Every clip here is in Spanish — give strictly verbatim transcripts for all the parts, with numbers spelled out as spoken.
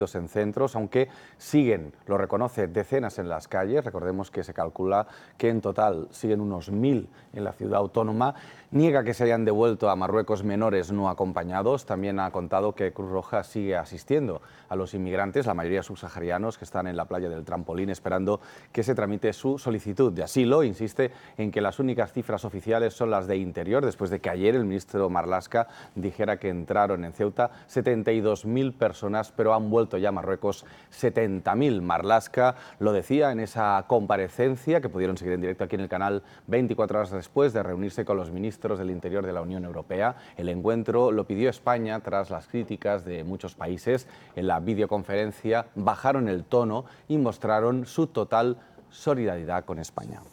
en centros, aunque siguen, lo reconoce, decenas en las calles. Recordemos que se calcula que en total siguen unos mil en la ciudad autónoma. Niega que se hayan devuelto a Marruecos menores no acompañados. También ha contado que Cruz Roja sigue asistiendo a los inmigrantes, la mayoría subsaharianos, que están en la playa del Trampolín esperando que se tramite su solicitud de asilo. Insiste en que las únicas cifras oficiales son las de Interior, después de que ayer el ministro Marlaska dijera que entraron en Ceuta setenta y dos mil personas, pero han vuelto ya a Marruecos setenta mil. Marlaska lo decía en esa comparecencia que pudieron seguir en directo aquí en el canal veinticuatro horas después de reunirse con los ministros del Interior de la Unión Europea. El encuentro lo pidió España tras las críticas de muchos países. En la videoconferencia bajaron el tono y mostraron su total solidaridad con España.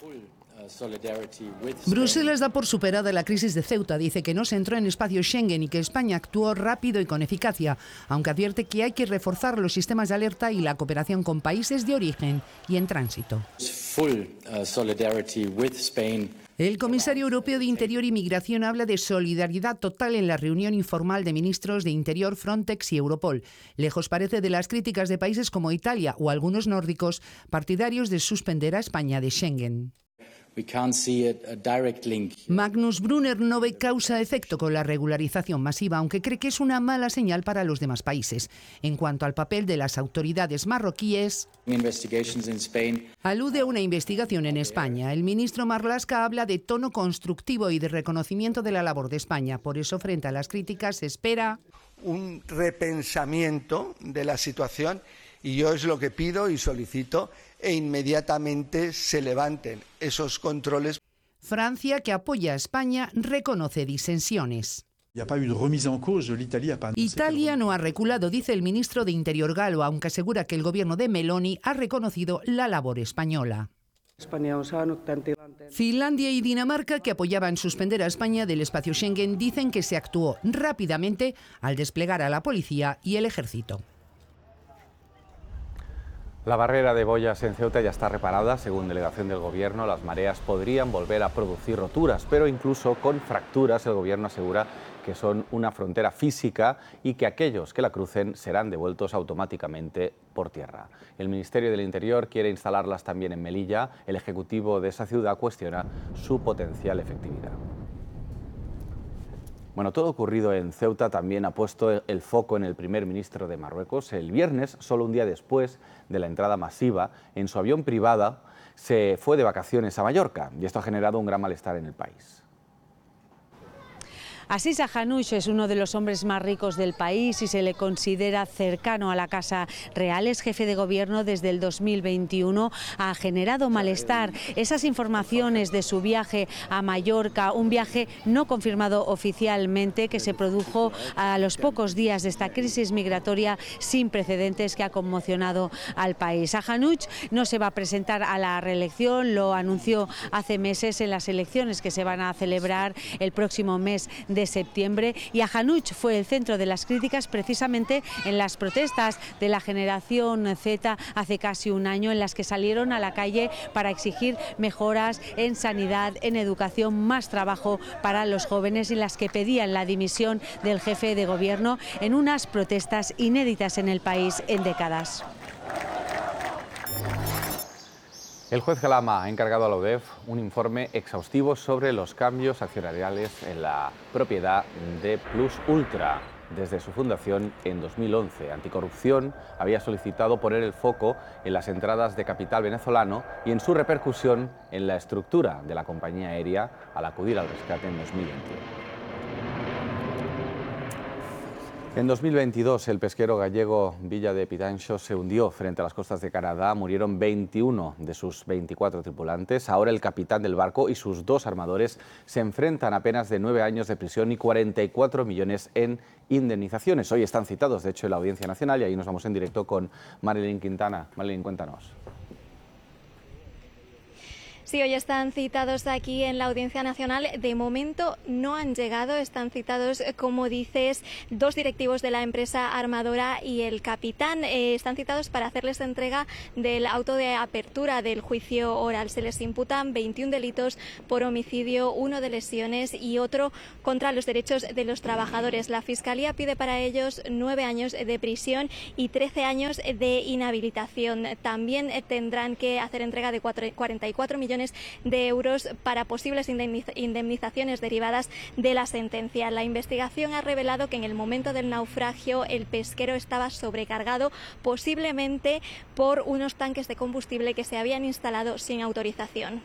Bruselas da por superada la crisis de Ceuta, dice que no se entró en espacio Schengen y que España actuó rápido y con eficacia, aunque advierte que hay que reforzar los sistemas de alerta y la cooperación con países de origen y en tránsito. El comisario europeo de Interior y Migración habla de solidaridad total en la reunión informal de ministros de Interior, Frontex y Europol. Lejos parece de las críticas de países como Italia o algunos nórdicos partidarios de suspender a España de Schengen. Magnus Brunner no ve causa-efecto con la regularización masiva, aunque cree que es una mala señal para los demás países. En cuanto al papel de las autoridades marroquíes, alude a una investigación en España. El ministro Marlaska habla de tono constructivo y de reconocimiento de la labor de España. Por eso, frente a las críticas, se espera un repensamiento de la situación. Y yo es lo que pido y solicito, e inmediatamente se levanten esos controles. Francia, que apoya a España, reconoce disensiones. Italia no ha reculado, dice el ministro de Interior galo, aunque asegura que el gobierno de Meloni ha reconocido la labor española. Finlandia y Dinamarca, que apoyaban suspender a España del espacio Schengen, dicen que se actuó rápidamente al desplegar a la policía y el ejército. La barrera de boyas en Ceuta ya está reparada. Según delegación del Gobierno, las mareas podrían volver a producir roturas, pero incluso con fracturas el Gobierno asegura que son una frontera física y que aquellos que la crucen serán devueltos automáticamente por tierra. El Ministerio del Interior quiere instalarlas también en Melilla. El Ejecutivo de esa ciudad cuestiona su potencial efectividad. Bueno, todo ocurrido en Ceuta también ha puesto el foco en el primer ministro de Marruecos. El viernes, solo un día después de la entrada masiva, en su avión privado se fue de vacaciones a Mallorca y esto ha generado un gran malestar en el país. Aziz Hanouch es uno de los hombres más ricos del país y se le considera cercano a la Casa Real. Es jefe de gobierno desde el dos mil veintiuno. Ha generado malestar esas informaciones de su viaje a Mallorca, un viaje no confirmado oficialmente que se produjo a los pocos días de esta crisis migratoria sin precedentes que ha conmocionado al país. Hanouch no se va a presentar a la reelección, lo anunció hace meses en las elecciones que se van a celebrar el próximo mes de de septiembre, y a Hanouch fue el centro de las críticas precisamente en las protestas de la generación Z hace casi un año, en las que salieron a la calle para exigir mejoras en sanidad, en educación, más trabajo para los jóvenes, y las que pedían la dimisión del jefe de gobierno en unas protestas inéditas en el país en décadas. El juez Galama ha encargado a la U D E F un informe exhaustivo sobre los cambios accionariales en la propiedad de Plus Ultra. Desde su fundación en dos mil once, Anticorrupción había solicitado poner el foco en las entradas de capital venezolano y en su repercusión en la estructura de la compañía aérea al acudir al rescate en dos mil veintiuno. En dos mil veintidós, el pesquero gallego Villa de Pitancho se hundió frente a las costas de Canadá. Murieron veintiuno de sus veinticuatro tripulantes. Ahora el capitán del barco y sus dos armadores se enfrentan a penas de nueve años de prisión y cuarenta y cuatro millones en indemnizaciones. Hoy están citados, de hecho, en la Audiencia Nacional, y ahí nos vamos en directo con Marilyn Quintana. Marilyn, cuéntanos. Sí, hoy están citados aquí en la Audiencia Nacional. De momento no han llegado. Están citados, como dices, dos directivos de la empresa armadora y el capitán. Eh, están citados para hacerles entrega del auto de apertura del juicio oral. Se les imputan veintiún delitos por homicidio, uno de lesiones y otro contra los derechos de los trabajadores. La Fiscalía pide para ellos nueve años de prisión y trece años de inhabilitación. También tendrán que hacer entrega de cuarenta y cuatro millones de euros para posibles indemnizaciones derivadas de la sentencia. La investigación ha revelado que en el momento del naufragio el pesquero estaba sobrecargado, posiblemente por unos tanques de combustible que se habían instalado sin autorización.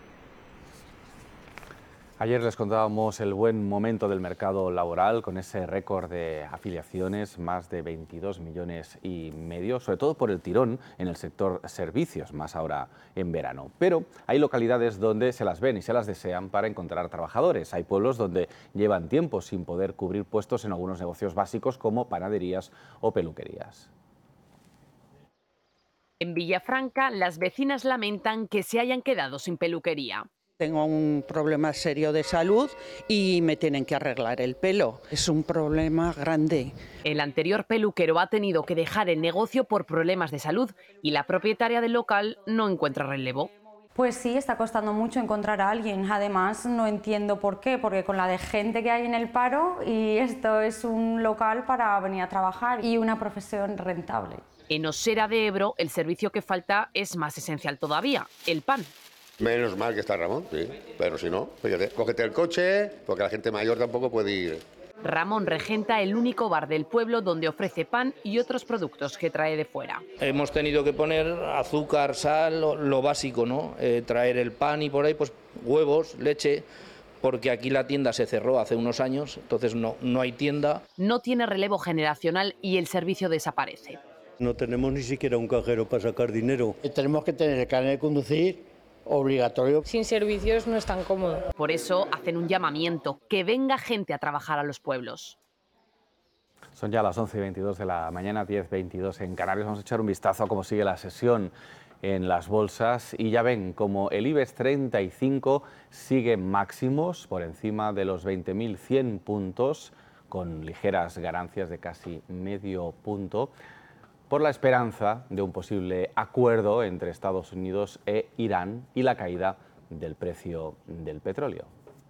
Ayer les contábamos el buen momento del mercado laboral con ese récord de afiliaciones, más de veintidós millones y medio, sobre todo por el tirón en el sector servicios, más ahora en verano. Pero hay localidades donde se las ven y se las desean para encontrar trabajadores. Hay pueblos donde llevan tiempo sin poder cubrir puestos en algunos negocios básicos como panaderías o peluquerías. En Villafranca, las vecinas lamentan que se hayan quedado sin peluquería. Tengo un problema serio de salud y me tienen que arreglar el pelo. Es un problema grande. El anterior peluquero ha tenido que dejar el negocio por problemas de salud y la propietaria del local no encuentra relevo. Pues sí, está costando mucho encontrar a alguien. Además, no entiendo por qué, porque con la de gente que hay en el paro, y esto es un local para venir a trabajar y una profesión rentable. En Osera de Ebro, el servicio que falta es más esencial todavía, el pan. Menos mal que está Ramón, sí, pero si no, fíjate, cógete el coche, porque la gente mayor tampoco puede ir. Ramón regenta el único bar del pueblo donde ofrece pan y otros productos que trae de fuera. Hemos tenido que poner azúcar, sal, lo, lo básico, ¿no? Eh, traer el pan y por ahí, pues huevos, leche, porque aquí la tienda se cerró hace unos años, entonces no, no hay tienda. No tiene relevo generacional y el servicio desaparece. No tenemos ni siquiera un cajero para sacar dinero. Tenemos que tener el carnet de conducir obligatorio. Sin servicios no es tan cómodo. Por eso hacen un llamamiento, que venga gente a trabajar a los pueblos. Son ya las once y veintidós de la mañana, diez veintidós en Canarias. Vamos a echar un vistazo a cómo sigue la sesión en las bolsas y ya ven como el IBEX treinta y cinco sigue máximos por encima de los veinte mil cien puntos, con ligeras ganancias de casi medio punto, por la esperanza de un posible acuerdo entre Estados Unidos e Irán y la caída del precio del petróleo.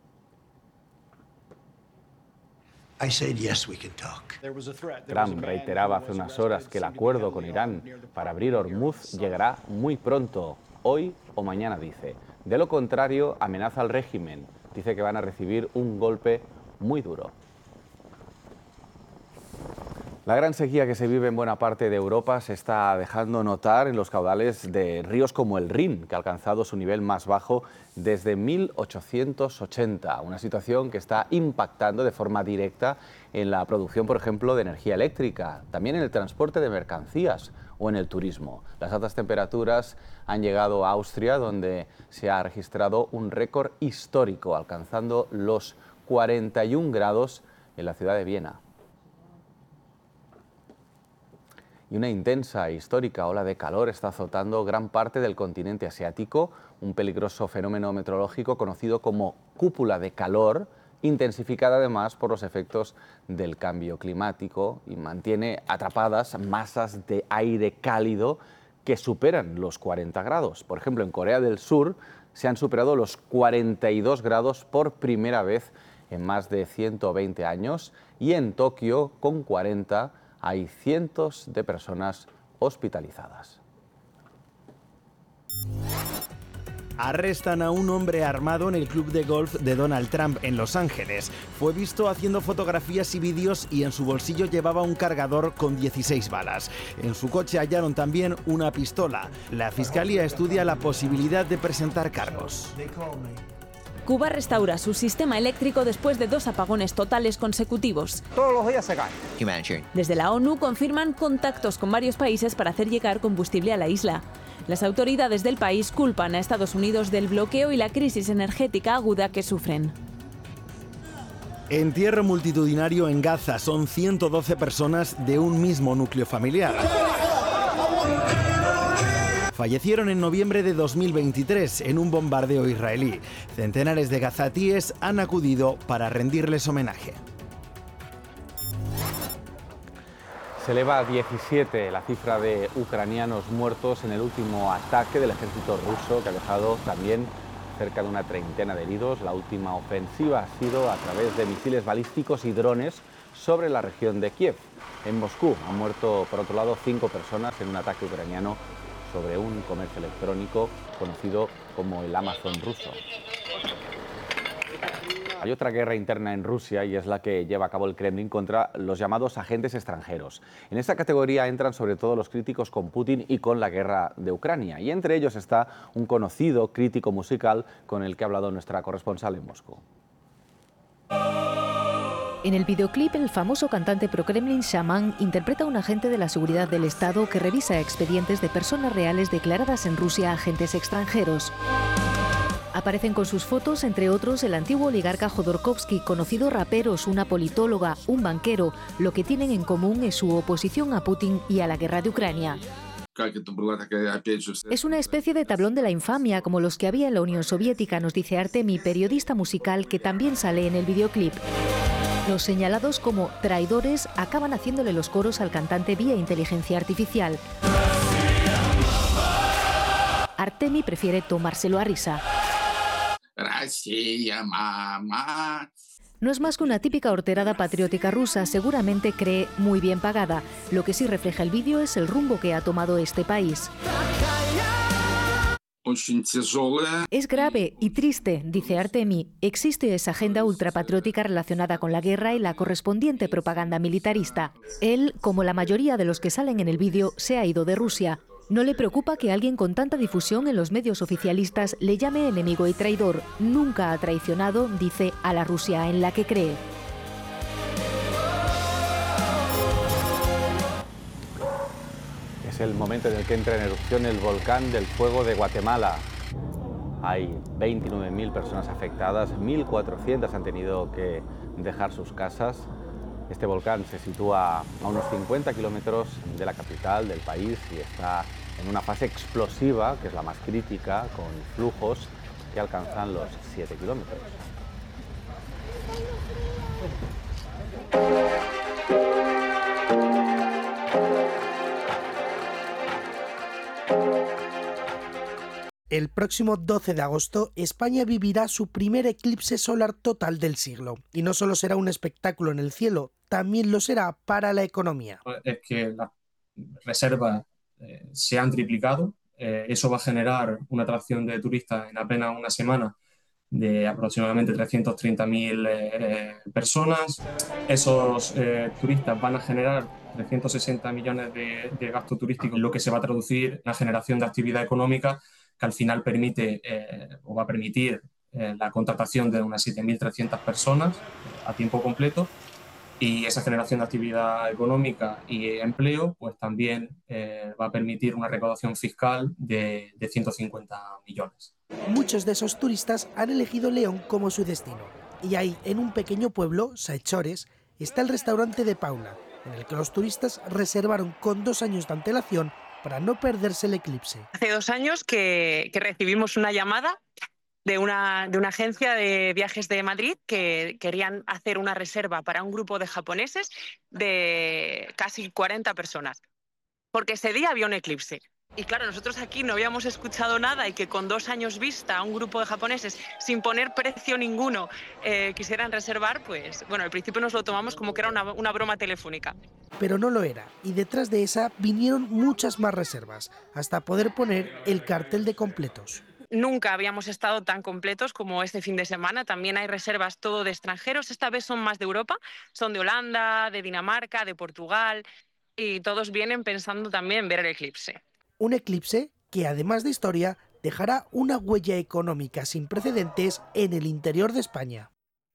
Trump reiteraba hace unas horas que el acuerdo con Irán para abrir Hormuz llegará muy pronto, hoy o mañana, dice. De lo contrario, amenaza al régimen. Dice que van a recibir un golpe muy duro. La gran sequía que se vive en buena parte de Europa se está dejando notar en los caudales de ríos como el Rin, que ha alcanzado su nivel más bajo desde mil ochocientos ochenta, una situación que está impactando de forma directa en la producción, por ejemplo, de energía eléctrica, también en el transporte de mercancías o en el turismo. Las altas temperaturas han llegado a Austria, donde se ha registrado un récord histórico, alcanzando los cuarenta y un grados en la ciudad de Viena. Y una intensa e histórica ola de calor está azotando gran parte del continente asiático, un peligroso fenómeno meteorológico conocido como cúpula de calor, intensificada además por los efectos del cambio climático y mantiene atrapadas masas de aire cálido que superan los cuarenta grados. Por ejemplo, en Corea del Sur se han superado los cuarenta y dos grados por primera vez en más de ciento veinte años y en Tokio, con cuarenta, hay cientos de personas hospitalizadas. Arrestan a un hombre armado en el club de golf de Donald Trump en Los Ángeles. Fue visto haciendo fotografías y vídeos y en su bolsillo llevaba un cargador con dieciséis balas. En su coche hallaron también una pistola. La fiscalía estudia la posibilidad de presentar cargos. Cuba restaura su sistema eléctrico después de dos apagones totales consecutivos. Todos los días se cae. Desde la ONU confirman contactos con varios países para hacer llegar combustible a la isla. Las autoridades del país culpan a Estados Unidos del bloqueo y la crisis energética aguda que sufren. Entierro multitudinario en Gaza. Son ciento doce personas de un mismo núcleo familiar. fallecieron en noviembre de dos mil veintitrés en un bombardeo israelí. Centenares de gazatíes han acudido para rendirles homenaje. Se eleva a diecisiete la cifra de ucranianos muertos en el último ataque del ejército ruso, que ha dejado también cerca de una treintena de heridos. La última ofensiva ha sido a través de misiles balísticos y drones sobre la región de Kiev. En Moscú han muerto, por otro lado, cinco personas en un ataque ucraniano sobre un comercio electrónico conocido como el Amazon ruso. Hay otra guerra interna en Rusia y es la que lleva a cabo el Kremlin contra los llamados agentes extranjeros. En esta categoría entran sobre todo los críticos con Putin y con la guerra de Ucrania. Y entre ellos está un conocido crítico musical con el que ha hablado nuestra corresponsal en Moscú. En el videoclip, el famoso cantante pro-Kremlin Shaman interpreta a un agente de la seguridad del Estado que revisa expedientes de personas reales declaradas en Rusia agentes extranjeros. Aparecen con sus fotos, entre otros, el antiguo oligarca Jodorkovsky, conocidos raperos, una politóloga, un banquero. Lo que tienen en común es su oposición a Putin y a la guerra de Ucrania. Es una especie de tablón de la infamia, como los que había en la Unión Soviética, nos dice Artemi, periodista musical que también sale en el videoclip. Los señalados como traidores acaban haciéndole los coros al cantante vía inteligencia artificial. Artemi prefiere tomárselo a risa. No es más que una típica horterada patriótica rusa, seguramente cree muy bien pagada. Lo que sí refleja el vídeo es el rumbo que ha tomado este país. Es grave y triste, dice Artemi. Existe esa agenda ultrapatriótica relacionada con la guerra y la correspondiente propaganda militarista. Él, como la mayoría de los que salen en el vídeo, se ha ido de Rusia. No le preocupa que alguien con tanta difusión en los medios oficialistas le llame enemigo y traidor. Nunca ha traicionado, dice, a la Rusia en la que cree. Es el momento en el que entra en erupción el volcán del Fuego de Guatemala. Hay veintinueve mil personas afectadas, mil cuatrocientas han tenido que dejar sus casas. Este volcán se sitúa a unos cincuenta kilómetros de la capital del país y está en una fase explosiva, que es la más crítica, con flujos que alcanzan los siete kilómetros. El próximo doce de agosto, España vivirá su primer eclipse solar total del siglo. Y no solo será un espectáculo en el cielo, también lo será para la economía. Es que las reservas eh, se han triplicado. Eh, eso va a generar una atracción de turistas en apenas una semana de aproximadamente trescientas treinta mil eh, personas. Esos eh, turistas van a generar trescientos sesenta millones de, de gasto turístico, lo que se va a traducir en la generación de actividad económica que al final permite eh, o va a permitir eh, la contratación de unas siete mil trescientas personas a tiempo completo, y esa generación de actividad económica y empleo pues también eh, va a permitir una recaudación fiscal de, de ciento cincuenta millones. Muchos de esos turistas han elegido León como su destino, y ahí, en un pequeño pueblo, Saechores, está el restaurante de Paula, en el que los turistas reservaron con dos años de antelación para no perderse el eclipse. Hace dos años que, que recibimos una llamada de una, de una agencia de viajes de Madrid que querían hacer una reserva para un grupo de japoneses de casi cuarenta personas, porque ese día había un eclipse. Y claro, nosotros aquí no habíamos escuchado nada, y que con dos años vista un grupo de japoneses, sin poner precio ninguno, eh, quisieran reservar, pues bueno, al principio nos lo tomamos como que era una, una broma telefónica. Pero no lo era, y detrás de esa vinieron muchas más reservas, hasta poder poner el cartel de completos. Nunca habíamos estado tan completos como este fin de semana. También hay reservas todo de extranjeros, esta vez son más de Europa, son de Holanda, de Dinamarca, de Portugal, y todos vienen pensando también en ver el eclipse. Un eclipse que, además de historia, dejará una huella económica sin precedentes en el interior de España.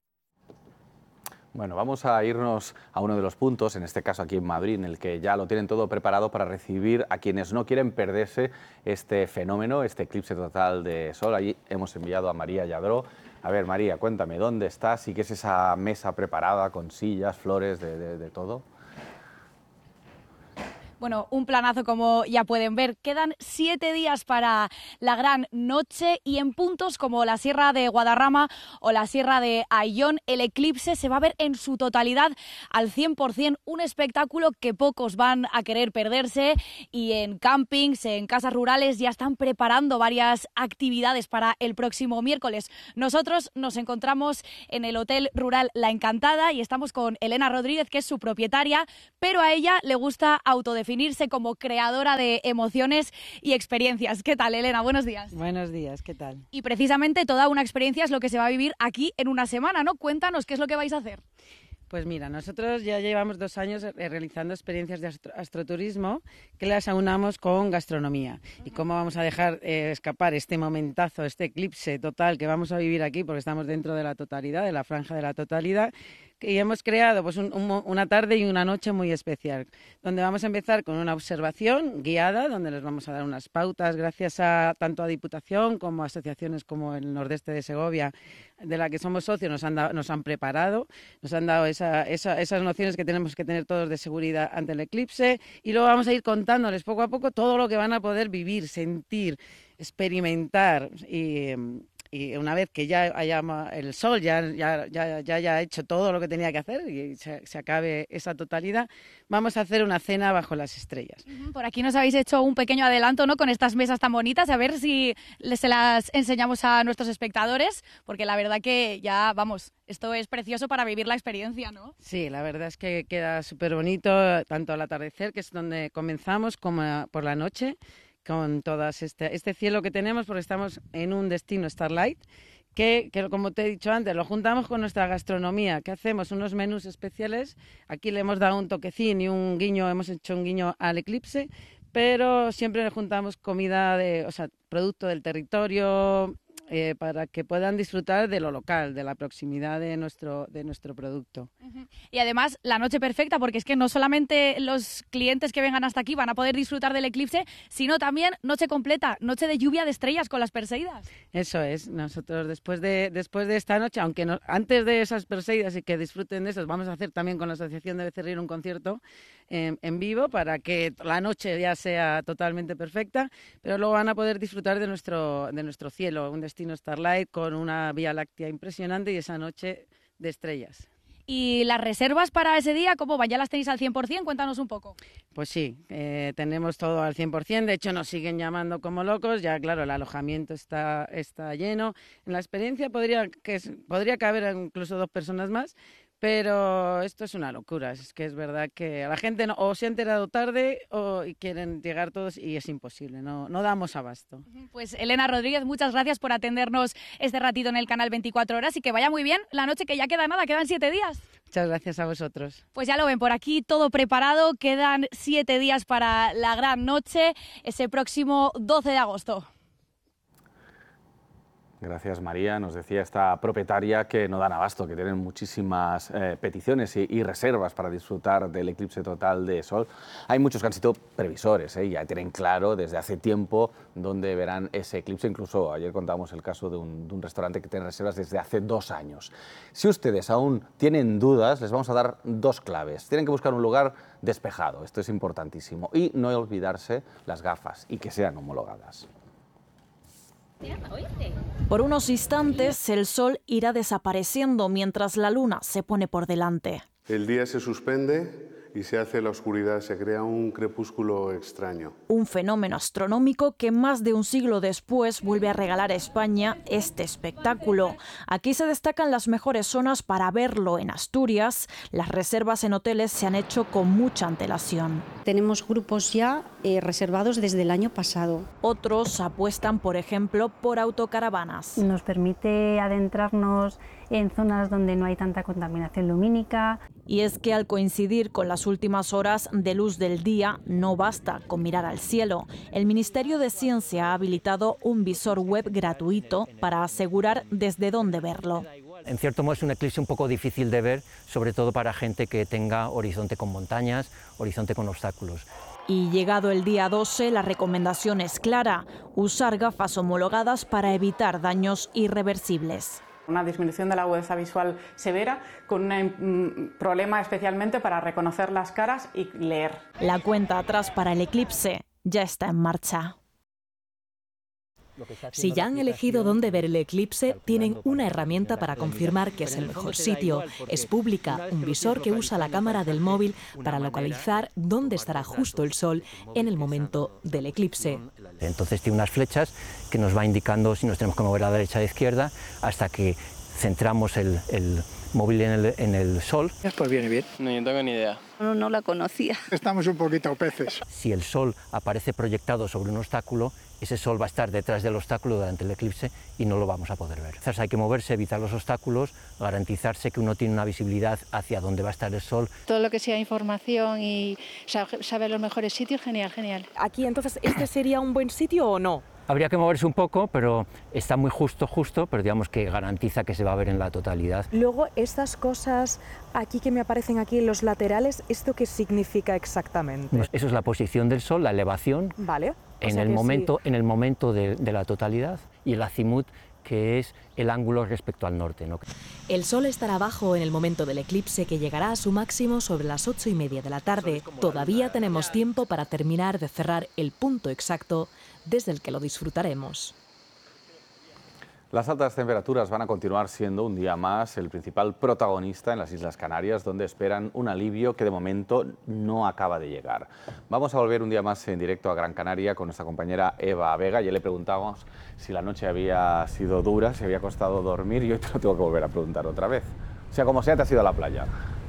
Bueno, vamos a irnos a uno de los puntos, en este caso aquí en Madrid, en el que ya lo tienen todo preparado para recibir a quienes no quieren perderse este fenómeno, este eclipse total de sol. Allí hemos enviado a María Lladró. A ver, María, cuéntame, ¿dónde estás y qué es esa mesa preparada con sillas, flores, de, de, de todo? Bueno, un planazo como ya pueden ver. Quedan siete días para la gran noche y en puntos como la Sierra de Guadarrama o la Sierra de Ayllón, el eclipse se va a ver en su totalidad al cien por cien, un espectáculo que pocos van a querer perderse, y en campings, en casas rurales ya están preparando varias actividades para el próximo miércoles. Nosotros nos encontramos en el Hotel Rural La Encantada y estamos con Elena Rodríguez, que es su propietaria, pero a ella le gusta autodefinirse definirse como creadora de emociones y experiencias. ¿Qué tal, Elena? Buenos días. Buenos días, ¿qué tal? Y precisamente toda una experiencia es lo que se va a vivir aquí en una semana, ¿no? Cuéntanos qué es lo que vais a hacer. Pues mira, nosotros ya llevamos dos años realizando experiencias de astro astroturismo que las aunamos con gastronomía. ¿Y cómo vamos a dejar eh, escapar este momentazo, este eclipse total que vamos a vivir aquí? Porque estamos dentro de la totalidad, de la franja de la totalidad. Y hemos creado pues un, un, una tarde y una noche muy especial, donde vamos a empezar con una observación guiada, donde les vamos a dar unas pautas gracias a tanto a Diputación como a asociaciones como el Nordeste de Segovia, de la que somos socios, nos han, dado, nos han preparado, nos han dado esa, esa, esas nociones que tenemos que tener todos de seguridad ante el eclipse, y luego vamos a ir contándoles poco a poco todo lo que van a poder vivir, sentir, experimentar. Y Y una vez que ya haya el sol ya, ya, ya, ya haya hecho todo lo que tenía que hacer y se, se acabe esa totalidad, vamos a hacer una cena bajo las estrellas. Por aquí nos habéis hecho un pequeño adelanto, ¿no?, con estas mesas tan bonitas, a ver si se las enseñamos a nuestros espectadores, porque la verdad que ya, vamos, esto es precioso para vivir la experiencia, ¿no? Sí, la verdad es que queda súper bonito, tanto al atardecer, que es donde comenzamos, como por la noche, con todas este, este cielo que tenemos, porque estamos en un destino Starlight, que, que como te he dicho antes, lo juntamos con nuestra gastronomía, que hacemos unos menús especiales. Aquí le hemos dado un toquecín y un guiño, hemos hecho un guiño al eclipse, pero siempre le juntamos comida, de, o sea, producto del territorio, eh, para que puedan disfrutar de lo local, de la proximidad de nuestro, de nuestro producto. Uh-huh. Y además, la noche perfecta, porque es que no solamente los clientes que vengan hasta aquí van a poder disfrutar del eclipse, sino también noche completa, noche de lluvia de estrellas con las Perseidas. Eso es, nosotros después de, después de esta noche, aunque no, antes de esas Perseidas y que disfruten de eso, vamos a hacer también con la Asociación de Becerril un concierto en, en vivo para que la noche ya sea totalmente perfecta, pero luego van a poder disfrutar de nuestro, de nuestro cielo, un destino Starlight con una Vía Láctea impresionante y esa noche de estrellas. ¿Y las reservas para ese día cómo van? ¿Ya las tenéis al cien por cien? Cuéntanos un poco. Pues sí, eh, tenemos todo al cien por cien, de hecho nos siguen llamando como locos, ya claro, el alojamiento está, está lleno. En la experiencia podría, que, podría caber incluso dos personas más, pero esto es una locura, es que es verdad que a la gente no, o se ha enterado tarde o quieren llegar todos y es imposible, no, no damos abasto. Pues Elena Rodríguez, muchas gracias por atendernos este ratito en el canal veinticuatro horas y que vaya muy bien la noche, que ya queda nada, quedan siete días. Muchas gracias a vosotros. Pues ya lo ven, por aquí todo preparado, quedan siete días para la gran noche, ese próximo doce de agosto. Gracias, María. Nos decía esta propietaria que no dan abasto, que tienen muchísimas eh, peticiones y, y reservas para disfrutar del eclipse total de sol. Hay muchos que han sido previsores, ¿eh? Ya tienen claro desde hace tiempo dónde verán ese eclipse. Incluso ayer contábamos el caso de un, de un restaurante que tiene reservas desde hace dos años. Si ustedes aún tienen dudas, les vamos a dar dos claves. Tienen que buscar un lugar despejado, esto es importantísimo, y no olvidarse las gafas y que sean homologadas. Por unos instantes el sol irá desapareciendo mientras la luna se pone por delante. El día se suspende y se hace la oscuridad, se crea un crepúsculo extraño. Un fenómeno astronómico que más de un siglo después vuelve a regalar a España este espectáculo. Aquí se destacan las mejores zonas para verlo en Asturias. Las reservas en hoteles se han hecho con mucha antelación. Tenemos grupos ya eh, reservados desde el año pasado. Otros apuestan, por ejemplo, por autocaravanas. Nos permite adentrarnos en zonas donde no hay tanta contaminación lumínica. Y es que al coincidir con las últimas horas de luz del día, no basta con mirar al cielo. El Ministerio de Ciencia ha habilitado un visor web gratuito para asegurar desde dónde verlo. En cierto modo es un eclipse un poco difícil de ver, sobre todo para gente que tenga horizonte con montañas, horizonte con obstáculos. Y llegado el día doce, la recomendación es clara: usar gafas homologadas para evitar daños irreversibles. Una disminución de la agudeza visual severa con un problema especialmente para reconocer las caras y leer. La cuenta atrás para el eclipse ya está en marcha. Si ya han elegido dónde ver el eclipse, tienen una herramienta para confirmar que es el mejor sitio. Es pública, un visor que usa la cámara del móvil para localizar dónde estará justo el sol en el momento del eclipse. Entonces tiene unas flechas que nos va indicando si nos tenemos que mover a la derecha o a la izquierda hasta que centramos el, el móvil en el, en el sol. Pues viene bien. No, yo no tengo ni idea. No, no la conocía. Estamos un poquito peces. Si el sol aparece proyectado sobre un obstáculo, ese sol va a estar detrás del obstáculo durante el eclipse y no lo vamos a poder ver. Entonces hay que moverse, evitar los obstáculos, garantizarse que uno tiene una visibilidad hacia dónde va a estar el sol. Todo lo que sea información y saber los mejores sitios, genial, genial. Aquí entonces, ¿este sería un buen sitio o no? Habría que moverse un poco, pero está muy justo, justo, pero digamos que garantiza que se va a ver en la totalidad. Luego, estas cosas aquí que me aparecen aquí en los laterales, ¿esto qué significa exactamente? Eso es la posición del sol, la elevación, vale. en, sea el momento, sí. en el momento de, de la totalidad, y el azimut, que es el ángulo respecto al norte, ¿no? El sol estará abajo en el momento del eclipse, que llegará a su máximo sobre las ocho y media de la tarde. Todavía tenemos tiempo para terminar de cerrar el punto exacto desde el que lo disfrutaremos. Las altas temperaturas van a continuar siendo un día más el principal protagonista en las Islas Canarias, donde esperan un alivio que de momento no acaba de llegar. Vamos a volver un día más en directo a Gran Canaria con nuestra compañera Eva Vega. Ya le preguntábamos si la noche había sido dura, si había costado dormir, y hoy te lo tengo que volver a preguntar otra vez. O sea, como sea, te has ido a la playa.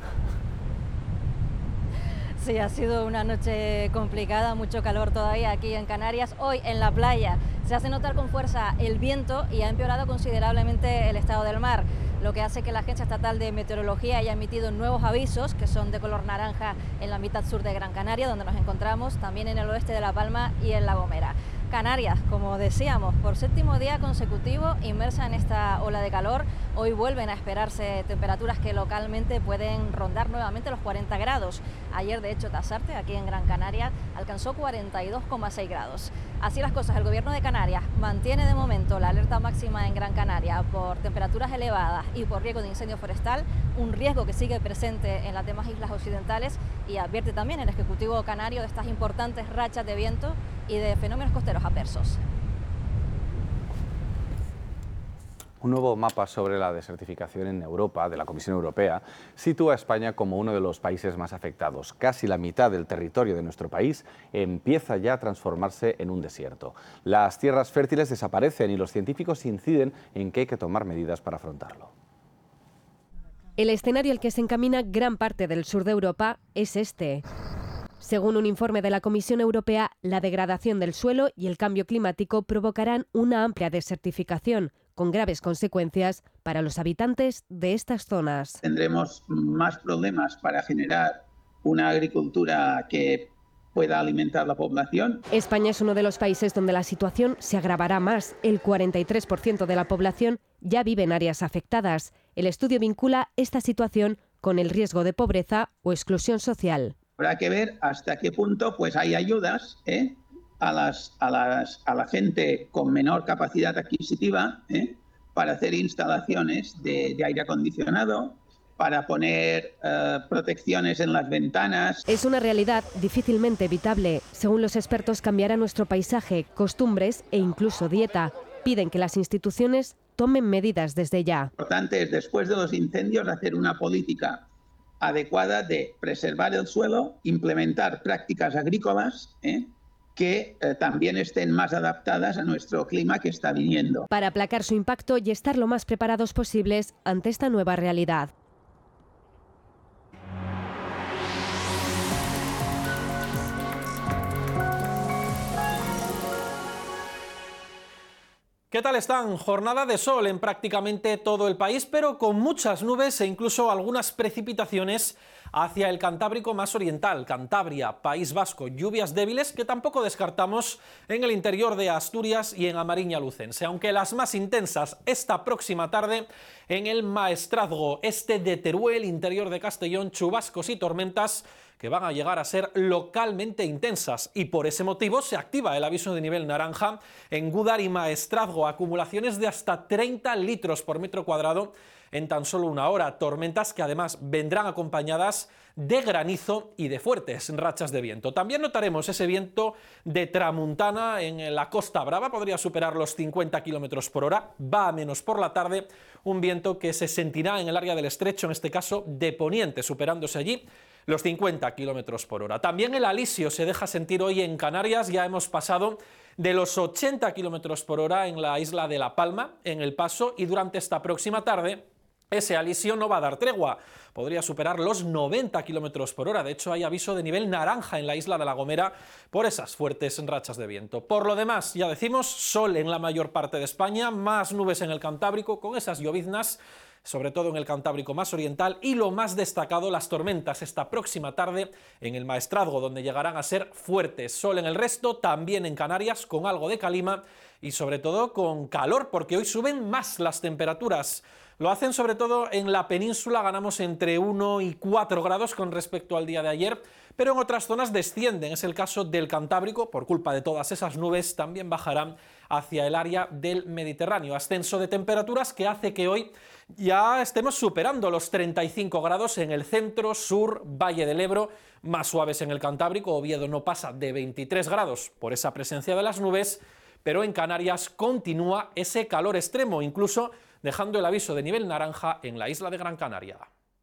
Sí, ha sido una noche complicada, mucho calor todavía aquí en Canarias. Hoy en la playa se hace notar con fuerza el viento y ha empeorado considerablemente el estado del mar, lo que hace que la Agencia Estatal de Meteorología haya emitido nuevos avisos, que son de color naranja en la mitad sur de Gran Canaria, donde nos encontramos, también en el oeste de La Palma y en La Gomera. Canarias, como decíamos, por séptimo día consecutivo inmersa en esta ola de calor. Hoy vuelven a esperarse temperaturas que localmente pueden rondar nuevamente los cuarenta grados. Ayer, de hecho, Tasarte, aquí en Gran Canaria, alcanzó cuarenta y dos coma seis grados. Así las cosas, el Gobierno de Canarias mantiene de momento la alerta máxima en Gran Canaria por temperaturas elevadas y por riesgo de incendio forestal, un riesgo que sigue presente en las demás islas occidentales, y advierte también el Ejecutivo canario de estas importantes rachas de viento y de fenómenos costeros adversos. Un nuevo mapa sobre la desertificación en Europa de la Comisión Europea sitúa a España como uno de los países más afectados. Casi la mitad del territorio de nuestro país empieza ya a transformarse en un desierto. Las tierras fértiles desaparecen y los científicos inciden en que hay que tomar medidas para afrontarlo. El escenario al que se encamina gran parte del sur de Europa es este. Según un informe de la Comisión Europea, la degradación del suelo y el cambio climático provocarán una amplia desertificación, con graves consecuencias para los habitantes de estas zonas. Tendremos más problemas para generar una agricultura que pueda alimentar la población. España es uno de los países donde la situación se agravará más. El cuarenta y tres por ciento de la población ya vive en áreas afectadas. El estudio vincula esta situación con el riesgo de pobreza o exclusión social. Habrá que ver hasta qué punto pues, hay ayudas ¿eh? a, las, a, las, a la gente con menor capacidad adquisitiva ¿eh? para hacer instalaciones de, de aire acondicionado, para poner eh, protecciones en las ventanas. Es una realidad difícilmente evitable. Según los expertos, cambiará nuestro paisaje, costumbres e incluso dieta. Piden que las instituciones tomen medidas desde ya. Lo importante es, después de los incendios, hacer una política adecuada de preservar el suelo, implementar prácticas agrícolas ¿eh? que eh, también estén más adaptadas a nuestro clima que está viniendo. Para aplacar su impacto y estar lo más preparados posibles ante esta nueva realidad. ¿Qué tal están? Jornada de sol en prácticamente todo el país, pero con muchas nubes e incluso algunas precipitaciones hacia el Cantábrico más oriental, Cantabria, País Vasco, lluvias débiles que tampoco descartamos en el interior de Asturias y en a Mariña Lucense, aunque las más intensas esta próxima tarde en el Maestrazgo, este de Teruel, interior de Castellón, chubascos y tormentas que van a llegar a ser localmente intensas y por ese motivo se activa el aviso de nivel naranja en Gúdar y Maestrazgo, acumulaciones de hasta treinta litros por metro cuadrado en tan solo una hora, tormentas que además vendrán acompañadas de granizo y de fuertes rachas de viento. También notaremos ese viento de tramuntana en la Costa Brava, podría superar los cincuenta kilómetros por hora, va a menos por la tarde, un viento que se sentirá en el área del estrecho, en este caso de poniente, superándose allí los cincuenta kilómetros por hora. También el alisio se deja sentir hoy en Canarias, ya hemos pasado de los ochenta kilómetros por hora en la isla de La Palma, en El Paso, y durante esta próxima tarde ese alisio no va a dar tregua, podría superar los noventa kilómetros por hora, de hecho hay aviso de nivel naranja en la isla de La Gomera por esas fuertes rachas de viento. Por lo demás, ya decimos, sol en la mayor parte de España, más nubes en el Cantábrico con esas lloviznas, sobre todo en el Cantábrico más oriental, y lo más destacado, las tormentas esta próxima tarde en el Maestrazgo, donde llegarán a ser fuertes. Sol en el resto, también en Canarias, con algo de calima y sobre todo con calor, porque hoy suben más las temperaturas. Lo hacen sobre todo en la península, ganamos entre uno y cuatro grados con respecto al día de ayer, pero en otras zonas descienden, es el caso del Cantábrico, por culpa de todas esas nubes también bajarán hacia el área del Mediterráneo. Ascenso de temperaturas que hace que hoy ya estemos superando los treinta y cinco grados en el centro, sur, Valle del Ebro, más suaves en el Cantábrico. Oviedo no pasa de veintitrés grados por esa presencia de las nubes, pero en Canarias continúa ese calor extremo, incluso dejando el aviso de nivel naranja en la isla de Gran Canaria.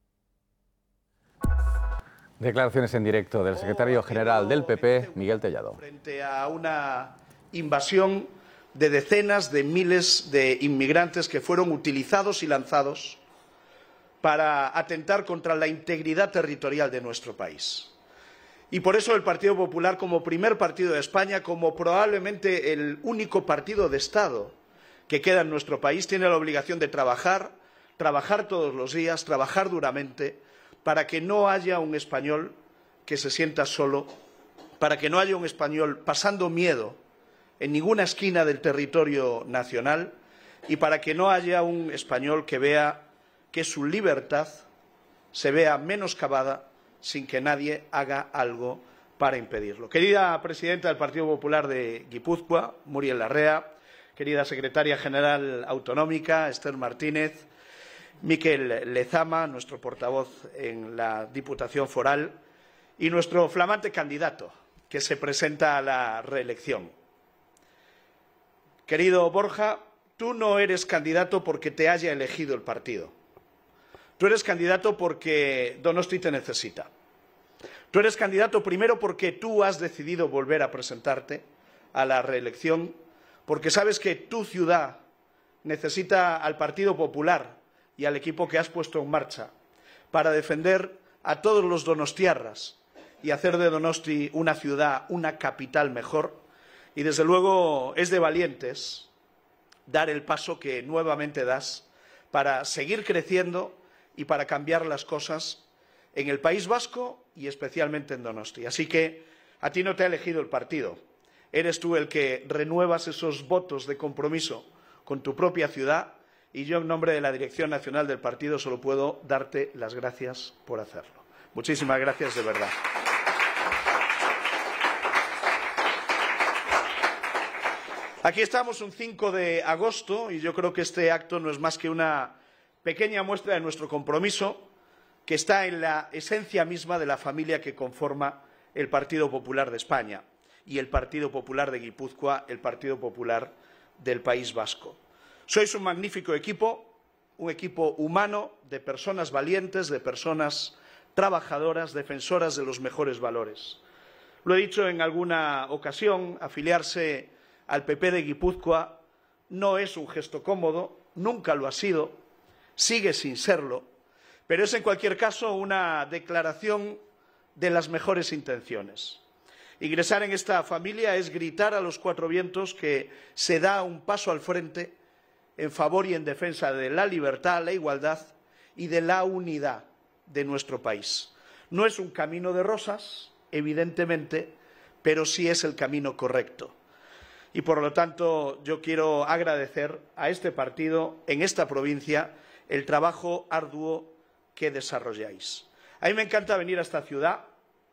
Declaraciones en directo del secretario general del P P, Miguel Tellado. Frente a una invasión de decenas de miles de inmigrantes que fueron utilizados y lanzados para atentar contra la integridad territorial de nuestro país. Y por eso el Partido Popular, como primer partido de España, como probablemente el único partido de Estado que queda en nuestro país, tiene la obligación de trabajar, trabajar todos los días, trabajar duramente, para que no haya un español que se sienta solo, para que no haya un español pasando miedo en ninguna esquina del territorio nacional y para que no haya un español que vea que su libertad se vea menoscabada sin que nadie haga algo para impedirlo. Querida presidenta del Partido Popular de Guipúzcoa, Muriel Larrea, querida secretaria general autonómica, Esther Martínez, Miquel Lezama, nuestro portavoz en la Diputación Foral, y nuestro flamante candidato, que se presenta a la reelección. Querido Borja, tú no eres candidato porque te haya elegido el partido. Tú eres candidato porque Donosti te necesita. Tú eres candidato primero porque tú has decidido volver a presentarte a la reelección, porque sabes que tu ciudad necesita al Partido Popular y al equipo que has puesto en marcha para defender a todos los donostiarras y hacer de Donosti una ciudad, una capital mejor. Y desde luego es de valientes dar el paso que nuevamente das para seguir creciendo y para cambiar las cosas en el País Vasco y especialmente en Donosti. Así que a ti no te ha elegido el partido. Eres tú el que renuevas esos votos de compromiso con tu propia ciudad y yo, en nombre de la Dirección Nacional del partido, solo puedo darte las gracias por hacerlo. Muchísimas gracias de verdad. Aquí estamos un cinco de agosto y yo creo que este acto no es más que una pequeña muestra de nuestro compromiso que está en la esencia misma de la familia que conforma el Partido Popular de España y el Partido Popular de Guipúzcoa, el Partido Popular del País Vasco. Sois un magnífico equipo, un equipo humano de personas valientes, de personas trabajadoras, defensoras de los mejores valores. Lo he dicho en alguna ocasión, afiliarse al P P de Guipúzcoa no es un gesto cómodo, nunca lo ha sido, sigue sin serlo, pero es en cualquier caso una declaración de las mejores intenciones. Ingresar en esta familia es gritar a los cuatro vientos que se da un paso al frente en favor y en defensa de la libertad, la igualdad y de la unidad de nuestro país. No es un camino de rosas, evidentemente, pero sí es el camino correcto. Y por lo tanto yo quiero agradecer a este partido en esta provincia el trabajo arduo que desarrolláis. A mí me encanta venir a esta ciudad,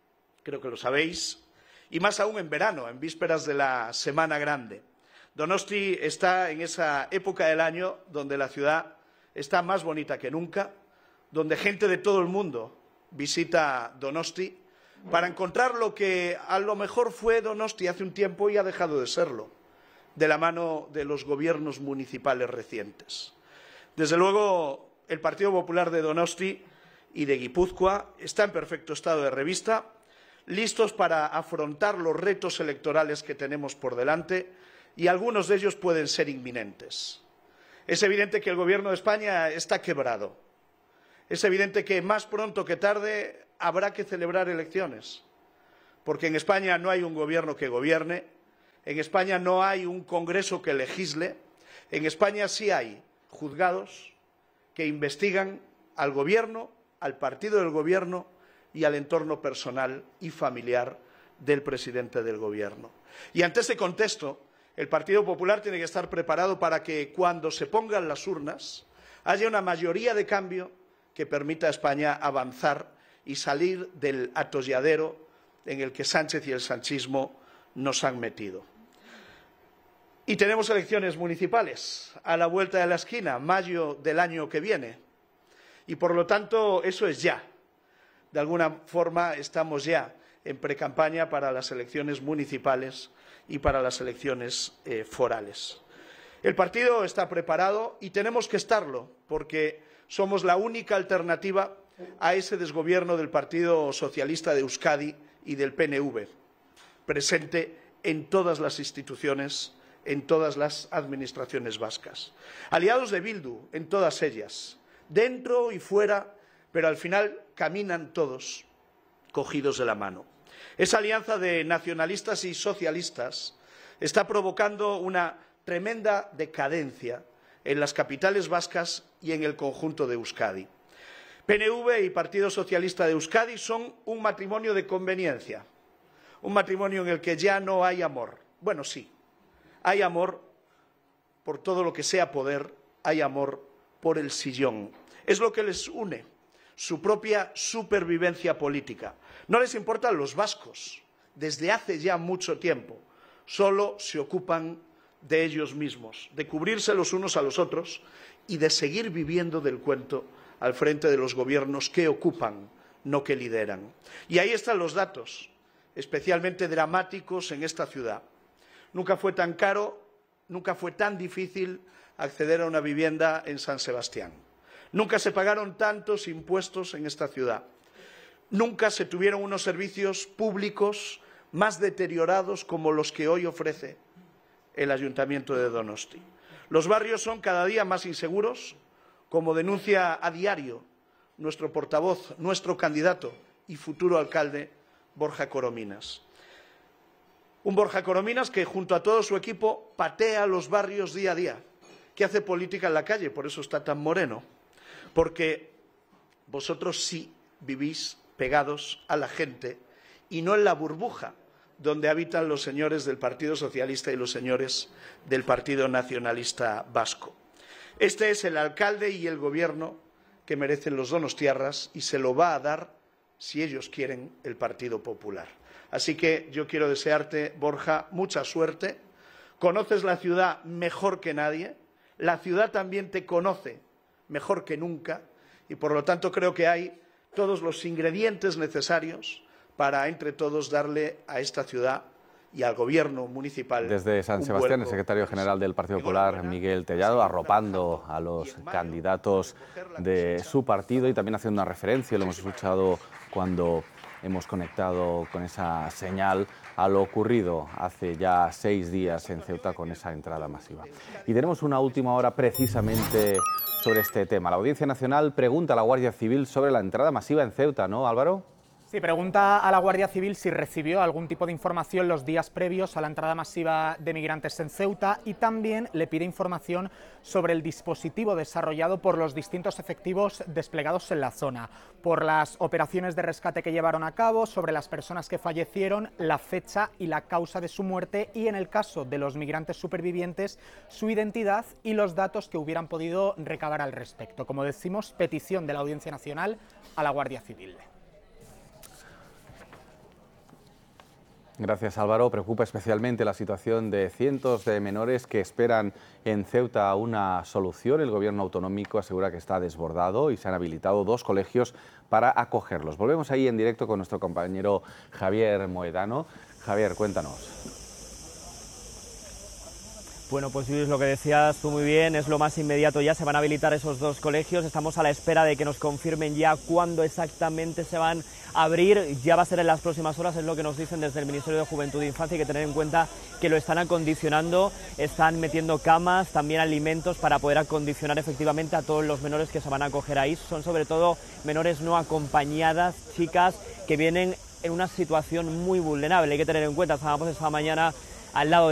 creo que lo sabéis, y más aún en verano, en vísperas de la Semana Grande. Donosti está en esa época del año donde la ciudad está más bonita que nunca, donde gente de todo el mundo visita Donosti para encontrar lo que a lo mejor fue Donosti hace un tiempo y ha dejado de serlo, de la mano de los gobiernos municipales recientes. Desde luego, el Partido Popular de Donosti y de Guipúzcoa está en perfecto estado de revista, listos para afrontar los retos electorales que tenemos por delante, y algunos de ellos pueden ser inminentes. Es evidente que el Gobierno de España está quebrado. Es evidente que más pronto que tarde habrá que celebrar elecciones, porque en España no hay un gobierno que gobierne, en España no hay un Congreso que legisle, en España sí hay juzgados que investigan al Gobierno, al partido del Gobierno y al entorno personal y familiar del presidente del Gobierno. Y ante ese contexto, el Partido Popular tiene que estar preparado para que, cuando se pongan las urnas, haya una mayoría de cambio que permita a España avanzar y salir del atolladero en el que Sánchez y el sanchismo nos han metido. Y tenemos elecciones municipales a la vuelta de la esquina, mayo del año que viene. Y, por lo tanto, eso es ya. De alguna forma, estamos ya en precampaña para las elecciones municipales y para las elecciones eh, forales. El partido está preparado y tenemos que estarlo, porque somos la única alternativa a ese desgobierno del Partido Socialista de Euskadi y del P N V, presente en todas las instituciones, en todas las administraciones vascas. Aliados de Bildu en todas ellas, dentro y fuera, pero al final caminan todos cogidos de la mano. Esa alianza de nacionalistas y socialistas está provocando una tremenda decadencia en las capitales vascas y en el conjunto de Euskadi. P N V y Partido Socialista de Euskadi son un matrimonio de conveniencia, un matrimonio en el que ya no hay amor. Bueno, sí, hay amor por todo lo que sea poder, hay amor por el sillón. Es lo que les une, su propia supervivencia política. No les importan los vascos, desde hace ya mucho tiempo. Solo se ocupan de ellos mismos, de cubrirse los unos a los otros y de seguir viviendo del cuento al frente de los gobiernos que ocupan, no que lideran. Y ahí están los datos, especialmente dramáticos en esta ciudad. Nunca fue tan caro, nunca fue tan difícil acceder a una vivienda en San Sebastián. Nunca se pagaron tantos impuestos en esta ciudad. Nunca se tuvieron unos servicios públicos más deteriorados como los que hoy ofrece el Ayuntamiento de Donosti. Los barrios son cada día más inseguros, como denuncia a diario nuestro portavoz, nuestro candidato y futuro alcalde, Borja Corominas. Un Borja Corominas que, junto a todo su equipo, patea los barrios día a día, que hace política en la calle, por eso está tan moreno, porque vosotros sí vivís pegados a la gente y no en la burbuja donde habitan los señores del Partido Socialista y los señores del Partido Nacionalista Vasco. Este es el alcalde y el gobierno que merecen los donostiarras y se lo va a dar, si ellos quieren, el Partido Popular. Así que yo quiero desearte, Borja, mucha suerte. Conoces la ciudad mejor que nadie, la ciudad también te conoce mejor que nunca y, por lo tanto, creo que hay todos los ingredientes necesarios para, entre todos, darle a esta ciudad y al Gobierno municipal. Desde San Sebastián, el secretario general del Partido Popular, Miguel Tellado, arropando a los candidatos de su partido y también haciendo una referencia, lo hemos escuchado cuando hemos conectado con esa señal, a lo ocurrido hace ya seis días en Ceuta con esa entrada masiva. Y tenemos una última hora precisamente sobre este tema. La Audiencia Nacional pregunta a la Guardia Civil sobre la entrada masiva en Ceuta, ¿no, Álvaro? Sí, pregunta a la Guardia Civil si recibió algún tipo de información los días previos a la entrada masiva de migrantes en Ceuta y también le pide información sobre el dispositivo desarrollado por los distintos efectivos desplegados en la zona, por las operaciones de rescate que llevaron a cabo, sobre las personas que fallecieron, la fecha y la causa de su muerte y, en el caso de los migrantes supervivientes, su identidad y los datos que hubieran podido recabar al respecto. Como decimos, petición de la Audiencia Nacional a la Guardia Civil. Gracias, Álvaro. Preocupa especialmente la situación de cientos de menores que esperan en Ceuta una solución. El gobierno autonómico asegura que está desbordado y se han habilitado dos colegios para acogerlos. Volvemos ahí en directo con nuestro compañero Javier Moedano. Javier, cuéntanos. Bueno, pues Luis, lo que decías tú muy bien, es lo más inmediato, ya se van a habilitar esos dos colegios, estamos a la espera de que nos confirmen ya cuándo exactamente se van a abrir, ya va a ser en las próximas horas, es lo que nos dicen desde el Ministerio de Juventud e Infancia, hay que tener en cuenta que lo están acondicionando, están metiendo camas, también alimentos para poder acondicionar efectivamente a todos los menores que se van a acoger ahí, son sobre todo menores no acompañadas, chicas que vienen en una situación muy vulnerable, hay que tener en cuenta, estábamos esta mañana al lado de